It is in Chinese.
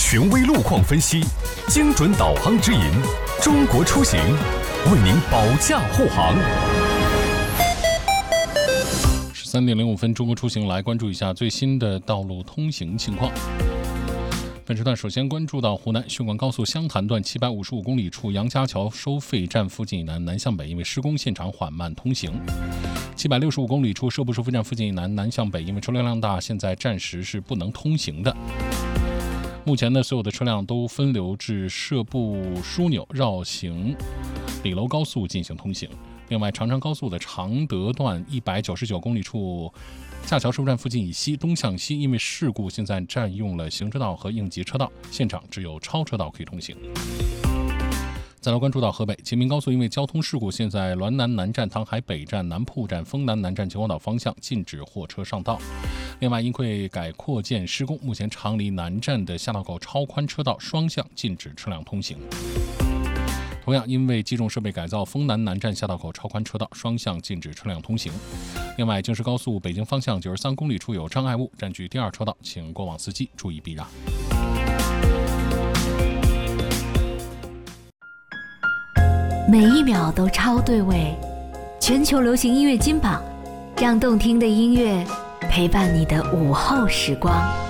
权威路况分析，精准导航指引，中国出行为您保驾护航。 13:05，中国出行来关注一下最新的道路通行情况。本时段首先关注到湖南峴关高速湘潭段755公里处杨家桥收费站附近以南南向北，因为施工现场缓慢通行；765公里处社部收费站附近以南南向北，因为车流量大，现在暂时是不能通行的。目前呢，所有的车辆都分流至社部枢纽绕行李楼高速进行通行。另外，长昌高速的常德段199公里处架桥收费站附近以西东向西，因为事故现在占用了行车道和应急车道，现场只有超车道可以通行。再来关注到河北秦明高速，因为交通事故，现在滦南南站、唐海北站、南铺站、丰南南站、秦皇岛方向禁止货车上道。另外，因会改扩建施工，目前长黎南站的下道口超宽车道双向禁止车辆通行。同样，因为机动设备改造，丰南南站下道口超宽车道双向禁止车辆通行。另外，京石高速北京方向93公里处有障碍物，占据第二车道，请过往司机注意避让。 每一秒都超对位，全球流行音乐金榜，让动听的音乐陪伴你的午后时光。